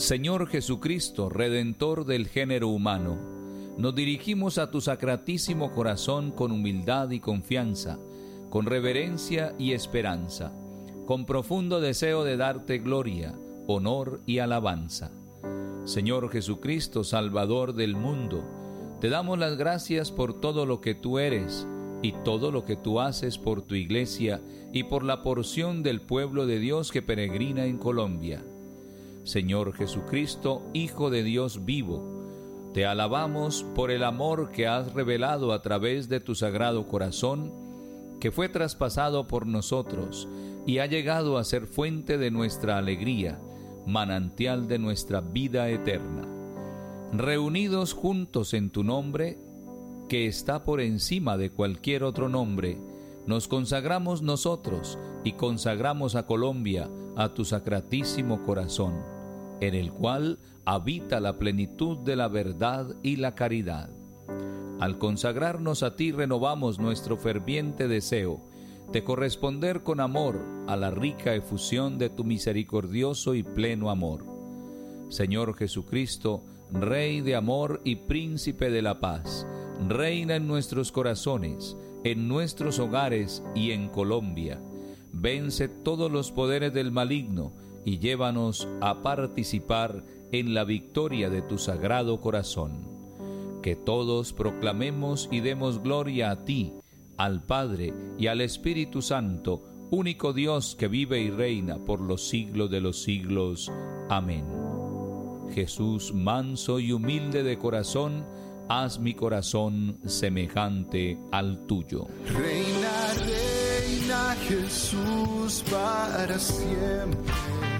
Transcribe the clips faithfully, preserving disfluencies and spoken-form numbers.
Señor Jesucristo, Redentor del género humano, nos dirigimos a tu sacratísimo corazón con humildad y confianza, con reverencia y esperanza, con profundo deseo de darte gloria, honor y alabanza. Señor Jesucristo, Salvador del mundo, te damos las gracias por todo lo que tú eres y todo lo que tú haces por tu iglesia y por la porción del pueblo de Dios que peregrina en Colombia. Señor Jesucristo, Hijo de Dios vivo, te alabamos por el amor que has revelado a través de tu sagrado corazón, que fue traspasado por nosotros y ha llegado a ser fuente de nuestra alegría, manantial de nuestra vida eterna. Reunidos juntos en tu nombre, que está por encima de cualquier otro nombre, nos consagramos nosotros y consagramos a Colombia a tu sacratísimo corazón, en el cual habita la plenitud de la verdad y la caridad. Al consagrarnos a ti renovamos nuestro ferviente deseo de corresponder con amor a la rica efusión de tu misericordioso y pleno amor. Señor Jesucristo, Rey de amor y Príncipe de la paz, reina en nuestros corazones, en nuestros hogares y en Colombia. Vence todos los poderes del maligno y llévanos a participar en la victoria de tu sagrado corazón. Que todos proclamemos y demos gloria a ti, al Padre y al Espíritu Santo, único Dios que vive y reina por los siglos de los siglos. Amén. Jesús, manso y humilde de corazón, haz mi corazón semejante al tuyo. Reina, reina, Jesús para siempre.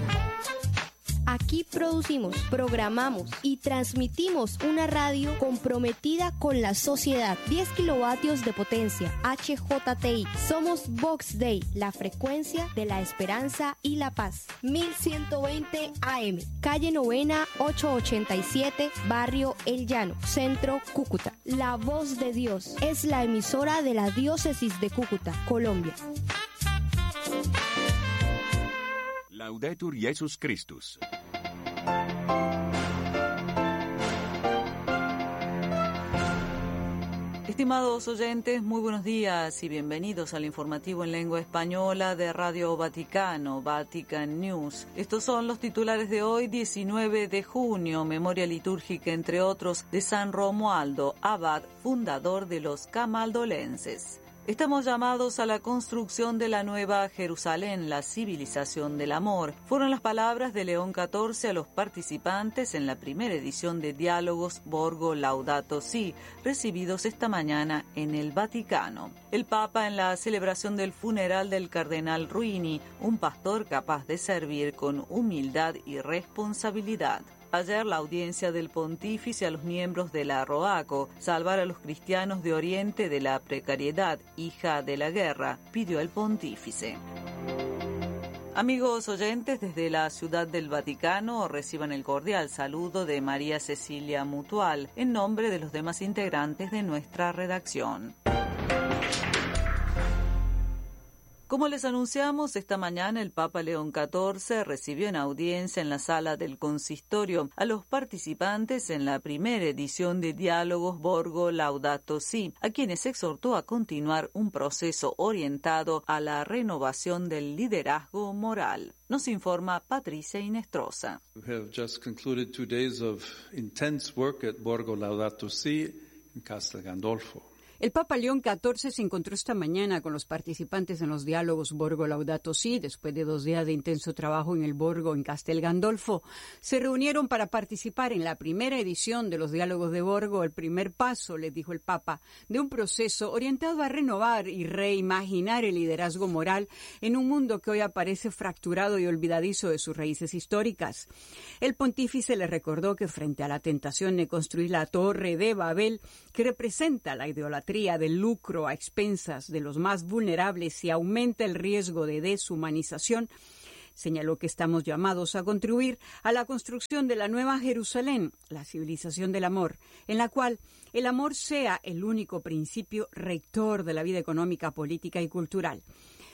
Aquí producimos, programamos y transmitimos una radio comprometida con la sociedad. diez kilovatios de potencia, H J T I. Somos Vox Dei, la frecuencia de la esperanza y la paz. mil ciento veinte A M, calle Novena ochocientos ochenta y siete, barrio El Llano, centro Cúcuta. La Voz de Dios es la emisora de la diócesis de Cúcuta, Colombia. Laudetur Jesus Christus. Estimados oyentes, muy buenos días y bienvenidos al informativo en lengua española de Radio Vaticano, Vatican News. Estos son los titulares de hoy, diecinueve de junio, memoria litúrgica, entre otros, de San Romualdo, abad, fundador de los camaldolenses. Estamos llamados a la construcción de la nueva Jerusalén, la civilización del amor. Fueron las palabras de León catorce a los participantes en la primera edición de Diálogos Borgo Laudato Si, recibidos esta mañana en el Vaticano. El Papa en la celebración del funeral del cardenal Ruini, un pastor capaz de servir con humildad y responsabilidad. Ayer la audiencia del pontífice a los miembros de la ROACO, salvar a los cristianos de Oriente de la precariedad, hija de la guerra, pidió el pontífice. Amigos oyentes, desde la Ciudad del Vaticano reciban el cordial saludo de María Cecilia Mutual, en nombre de los demás integrantes de nuestra redacción. Como les anunciamos, esta mañana el Papa León catorce recibió en audiencia en la sala del consistorio a los participantes en la primera edición de Diálogos Borgo Laudato Si, a quienes exhortó a continuar un proceso orientado a la renovación del liderazgo moral. Nos informa Patricia Inestrosa. We have just concluded two days of intense work at Borgo Laudato Si in Castel Gandolfo. El Papa León catorce se encontró esta mañana con los participantes en los diálogos Borgo Laudato Si. Después de dos días de intenso trabajo en el Borgo en Castel Gandolfo, se reunieron para participar en la primera edición de los diálogos de Borgo, el primer paso, les dijo el Papa, de un proceso orientado a renovar y reimaginar el liderazgo moral en un mundo que hoy aparece fracturado y olvidadizo de sus raíces históricas. El pontífice le recordó que frente a la tentación de construir la Torre de Babel, que representa la idolatría del lucro a expensas de los más vulnerables y aumenta el riesgo de deshumanización, señaló que estamos llamados a contribuir a la construcción de la nueva Jerusalén, la civilización del amor, en la cual el amor sea el único principio rector de la vida económica, política y cultural.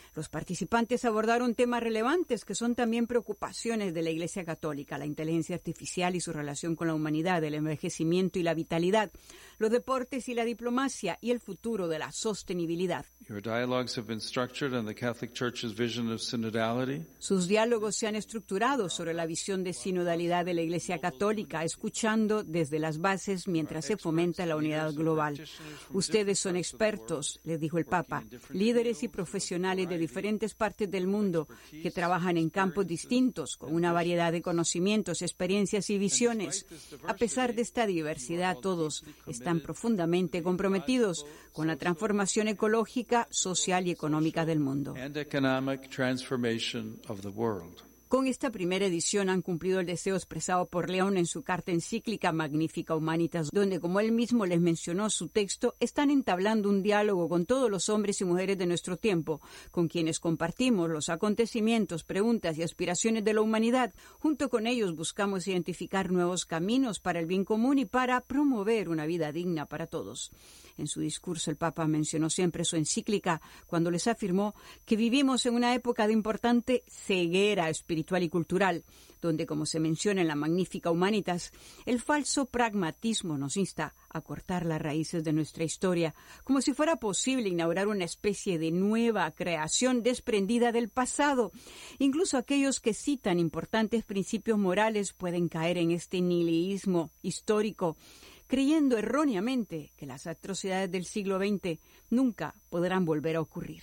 Los participantes abordaron temas relevantes que son también preocupaciones de la Iglesia Católica: la inteligencia artificial y su relación con la humanidad, el envejecimiento y la vitalidad, los deportes y la diplomacia y el futuro de la sostenibilidad. Your dialogues have been structured on the Catholic Church's vision of synodality. Sus diálogos se han estructurado sobre la visión de sinodalidad de la Iglesia Católica, escuchando desde las bases mientras se fomenta la unidad global. Ustedes son expertos, les dijo el Papa, líderes y profesionales de diferentes partes del mundo que trabajan en campos distintos, con una variedad de conocimientos, experiencias y visiones. A pesar de esta diversidad, todos están profundamente comprometidos con la transformación ecológica, social y económica del mundo. And economic transformation of the world. Con esta primera edición han cumplido el deseo expresado por León en su carta encíclica Magnificat Humanitas, donde, como él mismo les mencionó su texto, están entablando un diálogo con todos los hombres y mujeres de nuestro tiempo, con quienes compartimos los acontecimientos, preguntas y aspiraciones de la humanidad. Junto con ellos buscamos identificar nuevos caminos para el bien común y para promover una vida digna para todos. En su discurso, el Papa mencionó siempre su encíclica cuando les afirmó que vivimos en una época de importante ceguera espiritual y cultural, donde, como se menciona en la Magnificat Humanitas, el falso pragmatismo nos insta a cortar las raíces de nuestra historia, como si fuera posible inaugurar una especie de nueva creación desprendida del pasado. Incluso aquellos que citan importantes principios morales pueden caer en este nihilismo histórico, creyendo erróneamente que las atrocidades del siglo veinte nunca podrán volver a ocurrir.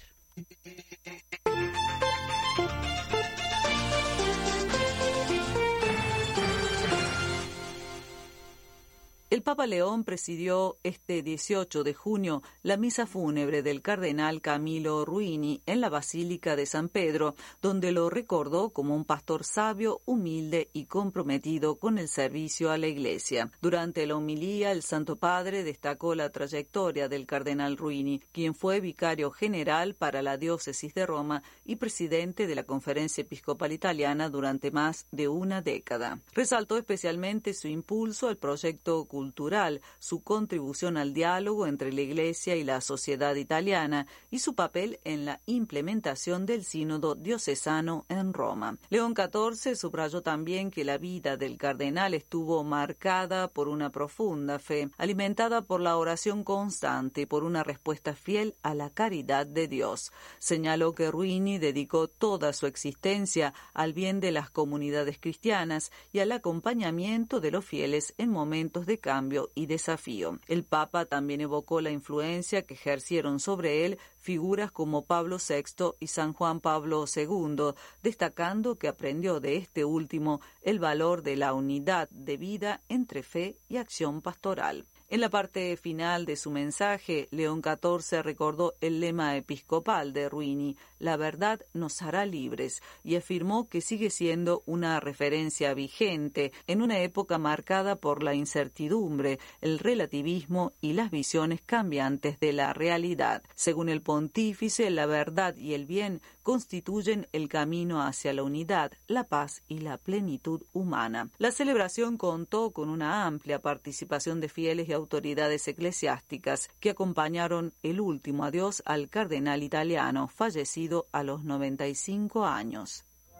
El Papa León presidió este dieciocho de junio la misa fúnebre del cardenal Camilo Ruini en la Basílica de San Pedro, donde lo recordó como un pastor sabio, humilde y comprometido con el servicio a la Iglesia. Durante la homilía, el Santo Padre destacó la trayectoria del cardenal Ruini, quien fue vicario general para la diócesis de Roma y presidente de la Conferencia Episcopal Italiana durante más de una década. Resaltó especialmente su impulso al proyecto cultural cultural, su contribución al diálogo entre la Iglesia y la sociedad italiana y su papel en la implementación del sínodo diocesano en Roma. León catorce subrayó también que la vida del cardenal estuvo marcada por una profunda fe, alimentada por la oración constante y por una respuesta fiel a la caridad de Dios. Señaló que Ruini dedicó toda su existencia al bien de las comunidades cristianas y al acompañamiento de los fieles en momentos de cambio y desafío. El Papa también evocó la influencia que ejercieron sobre él figuras como Pablo sexto y San Juan Pablo segundo, destacando que aprendió de este último el valor de la unidad de vida entre fe y acción pastoral. En la parte final de su mensaje, León catorce recordó el lema episcopal de Ruini, «La verdad nos hará libres», y afirmó que sigue siendo una referencia vigente en una época marcada por la incertidumbre, el relativismo y las visiones cambiantes de la realidad. Según el pontífice, la verdad y el bien constituyen el camino hacia la unidad, la paz y la plenitud humana. La celebración contó con una amplia participación de fieles y autoridades eclesiásticas que acompañaron el último adiós al cardenal italiano, fallecido a los noventa y cinco años.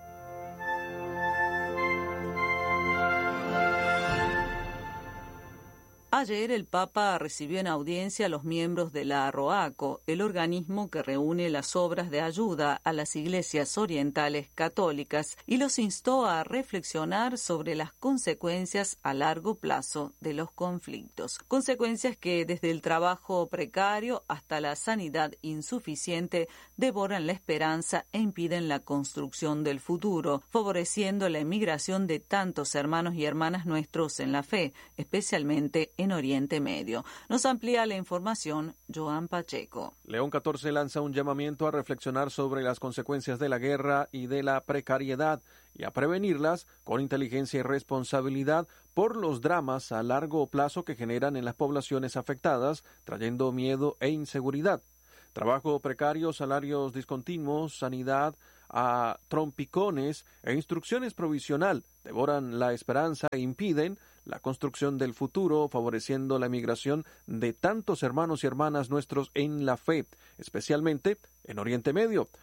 Ayer el Papa recibió en audiencia a los miembros de la ROACO, el organismo que reúne las obras de ayuda a las iglesias orientales católicas, y los instó a reflexionar sobre las consecuencias a largo plazo de los conflictos. Consecuencias que desde el trabajo precario hasta la sanidad insuficiente devoran la esperanza e impiden la construcción del futuro, favoreciendo la emigración de tantos hermanos y hermanas nuestros en la fe, especialmente en en Oriente Medio. Nos amplía la información Joan Pacheco. León catorce lanza un llamamiento a reflexionar sobre las consecuencias de la guerra y de la precariedad y a prevenirlas con inteligencia y responsabilidad por los dramas a largo plazo que generan en las poblaciones afectadas, trayendo miedo e inseguridad. Trabajo precario, salarios discontinuos, sanidad a trompicones e instrucciones provisional devoran la esperanza e impiden la construcción del futuro, favoreciendo la migración de tantos hermanos y hermanas nuestros en la fe, especialmente en Oriente Medio.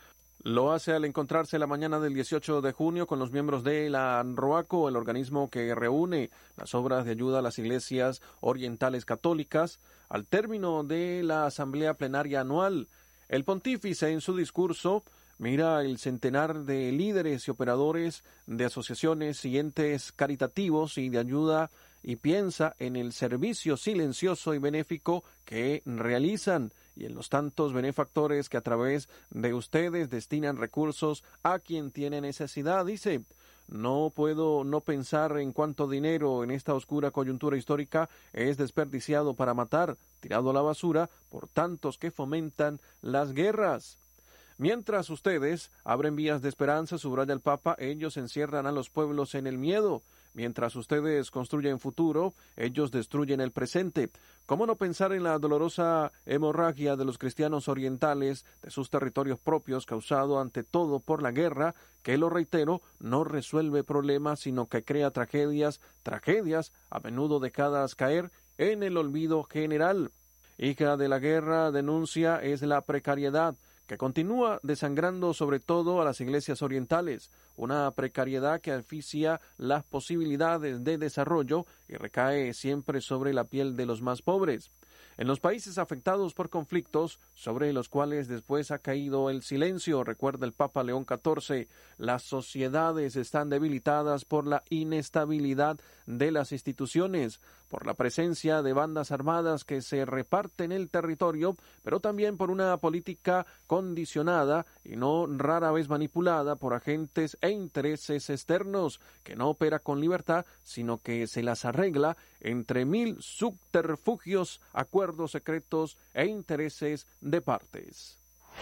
Lo hace al encontrarse la mañana del dieciocho de junio con los miembros de la ANROACO, el organismo que reúne las obras de ayuda a las iglesias orientales católicas, al término de la asamblea plenaria anual. El pontífice en su discurso mira el centenar de líderes y operadores de asociaciones y entes caritativos y de ayuda y piensa en el servicio silencioso y benéfico que realizan y en los tantos benefactores que a través de ustedes destinan recursos a quien tiene necesidad. Dice, no puedo no pensar en cuánto dinero en esta oscura coyuntura histórica es desperdiciado para matar, tirado a la basura por tantos que fomentan las guerras. Mientras ustedes abren vías de esperanza, subraya el Papa, ellos encierran a los pueblos en el miedo. Mientras ustedes construyen futuro, ellos destruyen el presente. ¿Cómo no pensar en la dolorosa hemorragia de los cristianos orientales, de sus territorios propios, causado ante todo por la guerra, que, lo reitero, no resuelve problemas, sino que crea tragedias, tragedias a menudo dejadas caer en el olvido general? Hija de la guerra, denuncia, es la precariedad, que continúa desangrando sobre todo a las iglesias orientales, una precariedad que asfixia las posibilidades de desarrollo y recae siempre sobre la piel de los más pobres. En los países afectados por conflictos, sobre los cuales después ha caído el silencio, recuerda el Papa León catorce, las sociedades están debilitadas por la inestabilidad de las instituciones, por la presencia de bandas armadas que se reparten el territorio, pero también por una política condicionada y no rara vez manipulada por agentes e intereses externos, que no opera con libertad, sino que se las arregla entre mil subterfugios, acuerdos secretos e intereses de partes.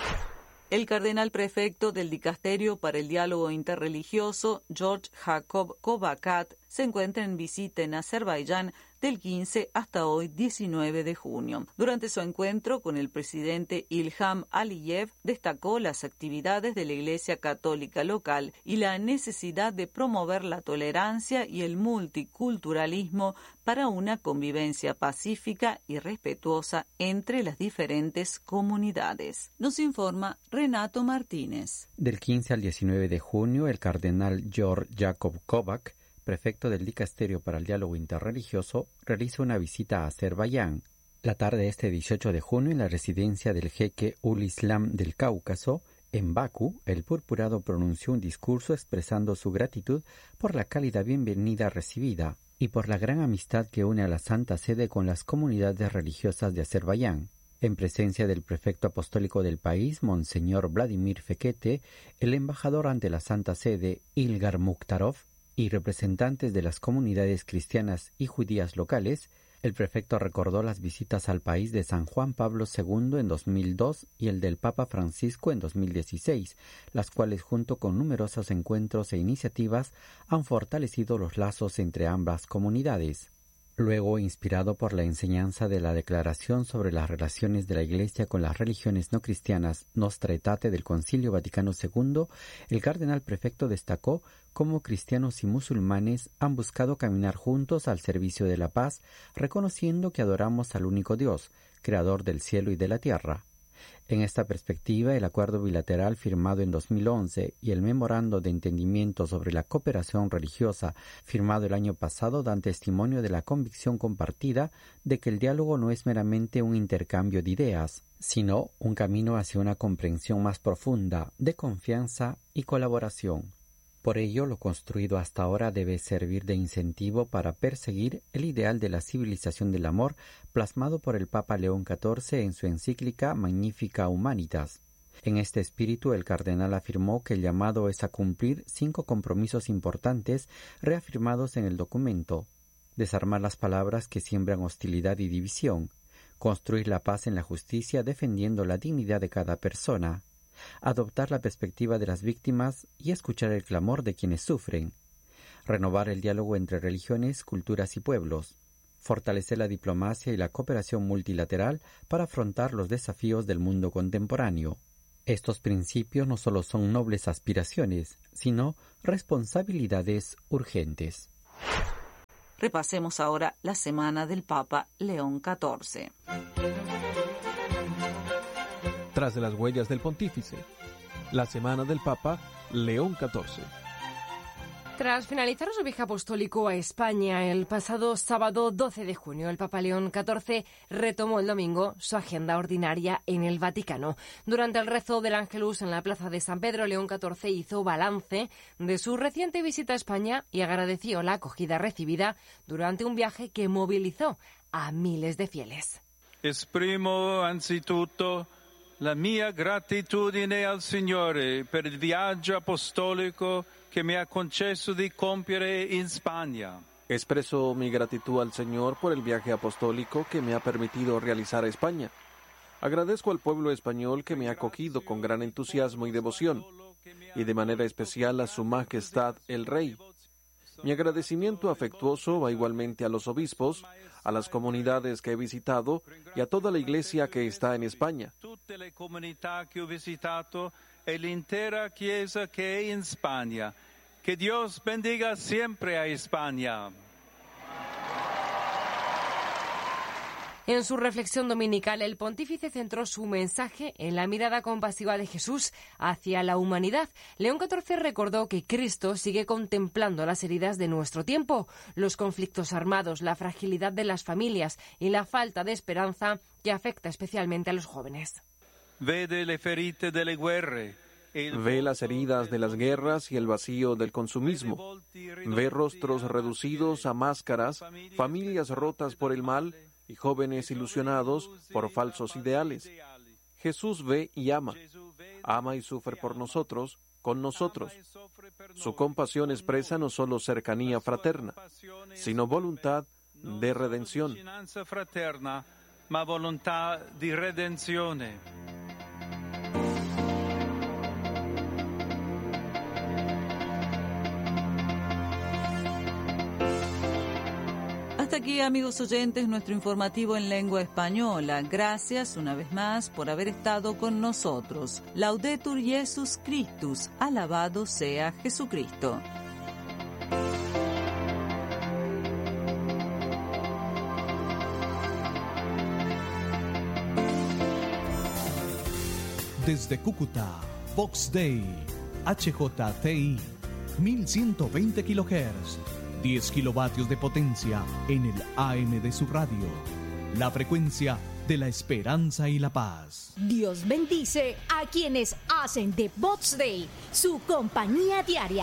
El cardenal prefecto del Dicasterio para el Diálogo Interreligioso, George Jacob Kovakat, se encuentra en visita en Azerbaiyán del quince hasta hoy diecinueve de junio. Durante su encuentro con el presidente Ilham Aliyev, destacó las actividades de la Iglesia Católica local y la necesidad de promover la tolerancia y el multiculturalismo para una convivencia pacífica y respetuosa entre las diferentes comunidades. Nos informa Renato Martínez. Del quince al diecinueve de junio, el cardenal George Jacob Kovac, prefecto del Dicasterio para el Diálogo Interreligioso, realiza una visita a Azerbaiyán. La tarde de este dieciocho de junio, en la residencia del jeque Ul Islam del Cáucaso, en Bakú, el purpurado pronunció un discurso expresando su gratitud por la cálida bienvenida recibida y por la gran amistad que une a la Santa Sede con las comunidades religiosas de Azerbaiyán. En presencia del prefecto apostólico del país, Monseñor Vladimir Fekete, el embajador ante la Santa Sede, Ilgar Mukhtarov, y representantes de las comunidades cristianas y judías locales, el prefecto recordó las visitas al país de San Juan Pablo segundo en dos mil dos y el del Papa Francisco en dos mil dieciséis, las cuales junto con numerosos encuentros e iniciativas han fortalecido los lazos entre ambas comunidades. Luego, inspirado por la enseñanza de la Declaración sobre las relaciones de la Iglesia con las religiones no cristianas Nostra Aetate del Concilio Vaticano segundo, el cardenal prefecto destacó cómo cristianos y musulmanes han buscado caminar juntos al servicio de la paz, reconociendo que adoramos al único Dios, creador del cielo y de la tierra. En esta perspectiva, el acuerdo bilateral firmado en dos mil once y el memorando de entendimiento sobre la cooperación religiosa firmado el año pasado dan testimonio de la convicción compartida de que el diálogo no es meramente un intercambio de ideas, sino un camino hacia una comprensión más profunda de confianza y colaboración. Por ello, lo construido hasta ahora debe servir de incentivo para perseguir el ideal de la civilización del amor plasmado por el Papa León catorce en su encíclica Magnificat Humanitas. En este espíritu, el cardenal afirmó que el llamado es a cumplir cinco compromisos importantes reafirmados en el documento: desarmar las palabras que siembran hostilidad y división, construir la paz en la justicia defendiendo la dignidad de cada persona, adoptar la perspectiva de las víctimas y escuchar el clamor de quienes sufren, renovar el diálogo entre religiones, culturas y pueblos, fortalecer la diplomacia y la cooperación multilateral para afrontar los desafíos del mundo contemporáneo. Estos principios no solo son nobles aspiraciones, sino responsabilidades urgentes. Repasemos ahora la semana del Papa León catorce. Tras de las huellas del pontífice. la Semana del Papa León catorce. Tras finalizar su viaje apostólico a España el pasado sábado doce de junio, el Papa León catorce retomó el domingo su agenda ordinaria en el Vaticano. Durante el rezo del Ángelus en la plaza de San Pedro, León catorce hizo balance de su reciente visita a España y agradeció la acogida recibida durante un viaje que movilizó a miles de fieles. Esprimo anzitutto la mia gratitudine al Signore per il viaggio apostolico que me ha concesso di compiere in Spagna. Expreso mi gratitud al Señor por el viaje apostólico que me ha permitido realizar a España. Agradezco al pueblo español que me ha acogido con gran entusiasmo y devoción, y de manera especial a Su Majestad el Rey. Mi agradecimiento afectuoso va igualmente a los obispos, a las comunidades que he visitado y a toda la iglesia que está en España. Tutte le comunità che ho visitato e l'intera Chiesa che è in Spagna. Que Dios bendiga siempre a España. En su reflexión dominical, el pontífice centró su mensaje en la mirada compasiva de Jesús hacia la humanidad. León catorce recordó que Cristo sigue contemplando las heridas de nuestro tiempo, los conflictos armados, la fragilidad de las familias y la falta de esperanza que afecta especialmente a los jóvenes. Vede le ferite delle guerre. Ve las heridas de las guerras y el vacío del consumismo. Ve rostros reducidos a máscaras, familias rotas por el mal y jóvenes ilusionados por falsos ideales. Jesús ve y ama. Ama y sufre por nosotros, con nosotros. Su compasión expresa no solo cercanía fraterna, sino voluntad de redención. Ma volontà di redenzione. Hasta aquí, amigos oyentes, nuestro informativo en lengua española. Gracias una vez más por haber estado con nosotros. Laudetur Jesus Christus, alabado sea Jesucristo. Desde Cúcuta, Vox Day, H J T I, mil ciento veinte kilohertz, diez kilovatios de potencia en el A M de su radio. La frecuencia de la esperanza y la paz. Dios bendice a quienes hacen de Vox Day su compañía diaria.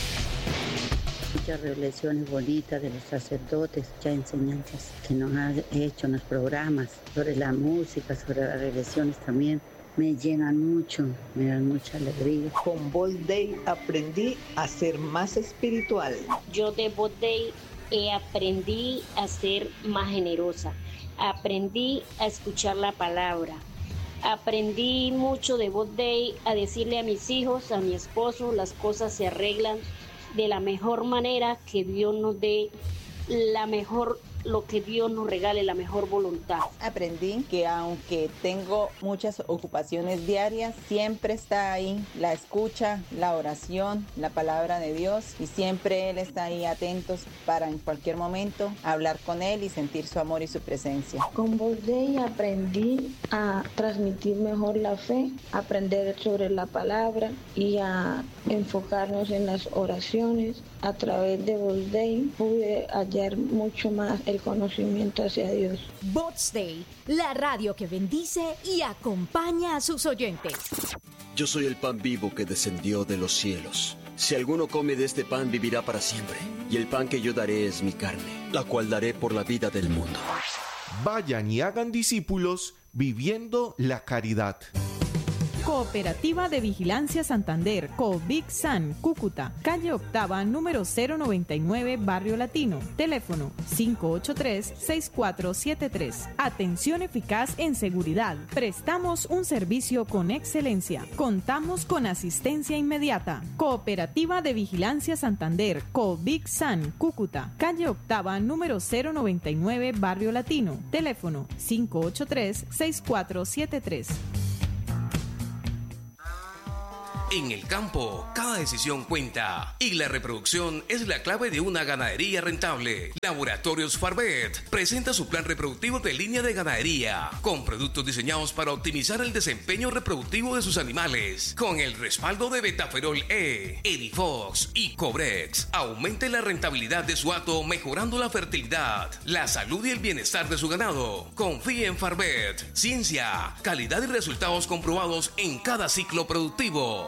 Muchas revelaciones bonitas de los sacerdotes, muchas enseñanzas que nos han hecho en los programas sobre la música, sobre las revelaciones también. Me llenan mucho, me dan mucha alegría. Con Vox Day aprendí a ser más espiritual. Yo de Vox Day eh, aprendí a ser más generosa. Aprendí a escuchar la palabra. Aprendí mucho de Vox Day a decirle a mis hijos, a mi esposo, las cosas se arreglan de la mejor manera, que Dios nos dé la mejor lo que Dios nos regale, la mejor voluntad. Aprendí que aunque tengo muchas ocupaciones diarias, siempre está ahí la escucha, la oración, la palabra de Dios, y siempre Él está ahí atentos para en cualquier momento hablar con Él y sentir su amor y su presencia. Con Vox Day aprendí a transmitir mejor la fe, aprender sobre la palabra y a enfocarnos en las oraciones. A través de Vox Day pude hallar mucho más el conocimiento hacia Dios. Vox Day, la radio que bendice y acompaña a sus oyentes. Yo soy el pan vivo que descendió de los cielos. Si alguno come de este pan, vivirá para siempre. Y el pan que yo daré es mi carne, la cual daré por la vida del mundo. Vayan y hagan discípulos viviendo la caridad. Cooperativa de Vigilancia Santander, Covic-San, Cúcuta, calle Octava, número cero noventa y nueve, Barrio Latino. Teléfono cinco ocho tres, seis cuatro siete tres. Atención eficaz en seguridad. Prestamos un servicio con excelencia. Contamos con asistencia inmediata. Cooperativa de Vigilancia Santander, Covic-San, Cúcuta, calle Octava, número cero noventa y nueve, Barrio Latino. Teléfono cinco ocho tres, seis cuatro siete tres. En el campo, cada decisión cuenta y la reproducción es la clave de una ganadería rentable. Laboratorios Farvet presenta su plan reproductivo de línea de ganadería con productos diseñados para optimizar el desempeño reproductivo de sus animales. Con el respaldo de Betaferol E, Edifox y Cobrex, aumente la rentabilidad de su hato mejorando la fertilidad, la salud y el bienestar de su ganado. Confíe en Farvet. Ciencia, calidad y resultados comprobados en cada ciclo productivo.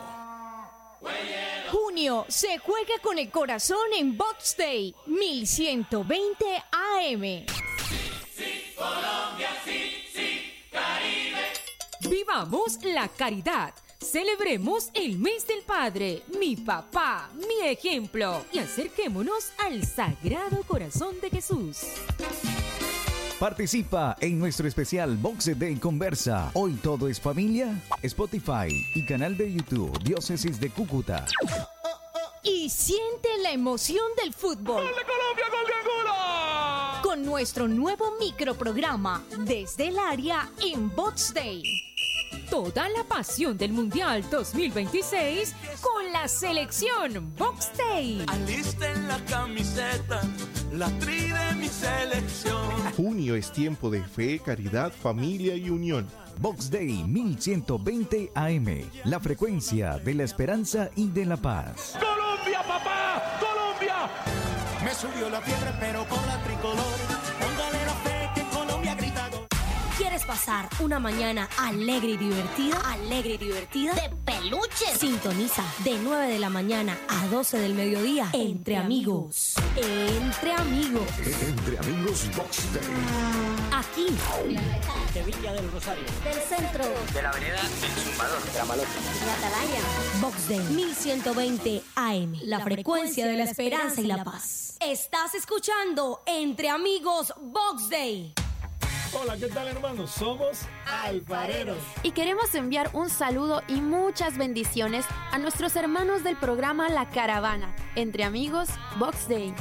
Junio se juega con el corazón en Box Day mil ciento veinte A M. Sí, Colombia, sí, sí, Caribe. Vivamos la caridad. Celebremos el mes del Padre, mi papá, mi ejemplo, y acerquémonos al Sagrado Corazón de Jesús. Participa en nuestro especial Box Day Conversa. Hoy todo es familia. Spotify y canal de YouTube Diócesis de Cúcuta. Y siente la emoción del fútbol. ¡Gol de Colombia, gol de Angola! Con nuestro nuevo microprograma Desde el Área en Box Day. Toda la pasión del Mundial dos mil veintiséis con la selección Box Day. Alisten la camiseta, la tri de mi selección. Junio es tiempo de fe, caridad, familia y unión. Box Day mil ciento veinte A M, la frecuencia de la esperanza y de la paz. ¡Colombia, papá! ¡Colombia! Me subió la fiebre, pero con la tricolor. Póngale la fe que Colombia ha gritado. ¿Quieres pasar una mañana alegre y divertida? Alegre y divertida. De peluches. Sintoniza de nueve de la mañana a doce del mediodía. Entre, Entre amigos. amigos. Entre amigos. Entre amigos Box Day. Aquí. De Villa del Rosario. Del centro. De la vereda El Zumbador. De la Maloca. La Atalaya. Box Day mil ciento veinte A M. La, la frecuencia de la esperanza y la paz. Estás escuchando Entre Amigos Box Day. Hola, ¿qué tal, hermanos? Somos Alfareros. Y queremos enviar un saludo y muchas bendiciones a nuestros hermanos del programa La Caravana, Entre Amigos Box Day.